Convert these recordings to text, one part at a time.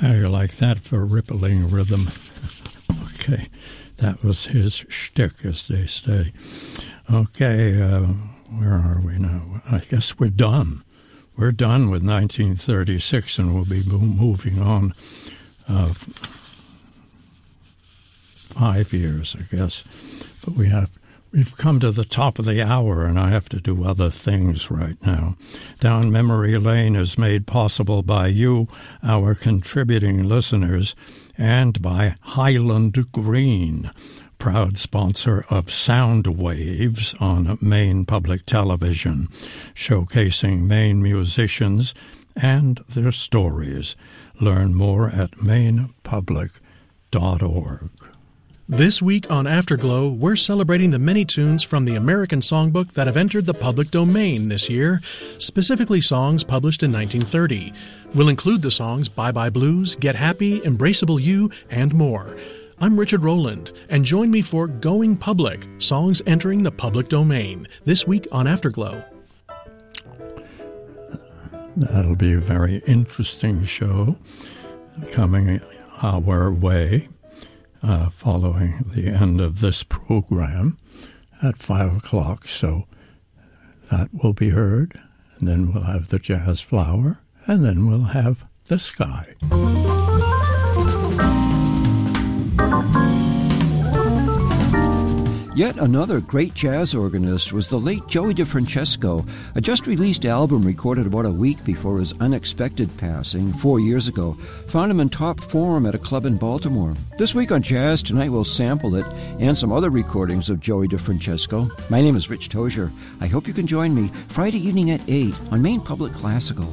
How do you like that for rippling rhythm? Okay, that was his shtick, as they say. Okay, where are we now? I guess we're done. We're done with 1936, and we'll be moving on 5 years, I guess. But we've come to the top of the hour, and I have to do other things right now. Down Memory Lane is made possible by you, our contributing listeners, and by Highland Green, proud sponsor of Sound Waves on Maine Public Television, showcasing Maine musicians and their stories. Learn more at mainepublic.org. This week on Afterglow, we're celebrating the many tunes from the American Songbook that have entered the public domain this year, specifically songs published in 1930. We'll include the songs Bye Bye Blues, Get Happy, Embraceable You, and more. I'm Richard Rowland, and join me for Going Public, songs entering the public domain, this week on Afterglow. That'll be a very interesting show coming our way. Following the end of this program at 5 o'clock. So that will be heard, and then we'll have the Jazz Flower, and then we'll have the Sky. Yet another great jazz organist was the late Joey DeFrancesco, a just-released album recorded about a week before his unexpected passing 4 years ago found him in top form at a club in Baltimore. This week on Jazz Tonight we'll sample it and some other recordings of Joey DeFrancesco. My name is Rich Tozier. I hope you can join me Friday evening at 8 on Maine Public Classical.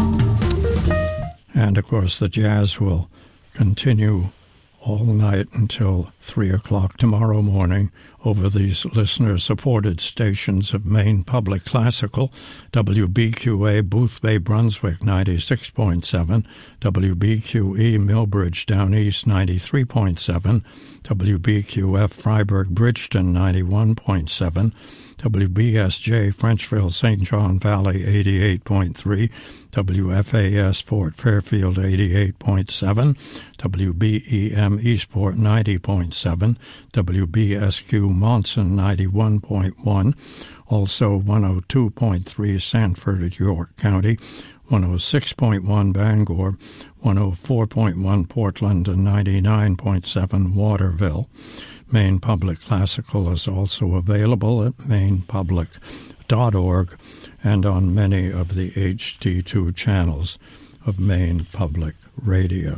And, of course, the jazz will continue all night until 3 o'clock tomorrow morning over these listener-supported stations of Maine Public Classical, WBQA Boothbay Brunswick 96.7, WBQE Millbridge Down East 93.7, WBQF Freiburg Bridgeton 91.7, WBSJ Frenchville St. John Valley 88.3, WFAS Fort Fairfield 88.7, WBEM Eastport 90.7, WBSQ Monson 91.1, also 102.3 Sanford, York County, 106.1 Bangor, 104.1 Portland, and 99.7 Waterville. Maine Public Classical is also available at mainepublic.org and on many of the HD2 channels of Maine Public Radio.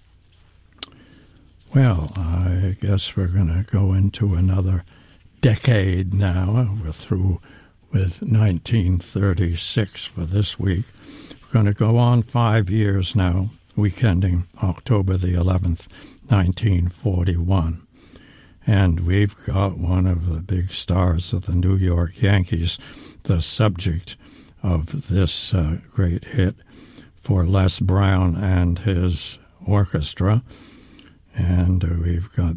Well, I guess we're going to go into another decade now. We're through with 1936 for this week. We're going to go on 5 years now, weekending October the 11th, 1941. And we've got one of the big stars of the New York Yankees, the subject of this great hit for Les Brown and his orchestra. And we've got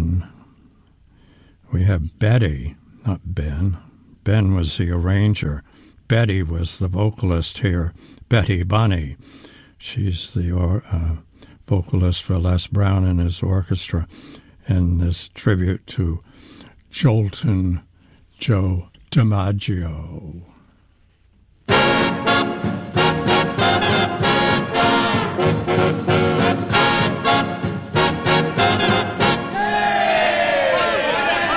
we have Betty, not Ben. Ben was the arranger. Betty was the vocalist here, Betty Bunny. She's the vocalist for Les Brown and his orchestra. And this tribute to Jolton Joe DiMaggio.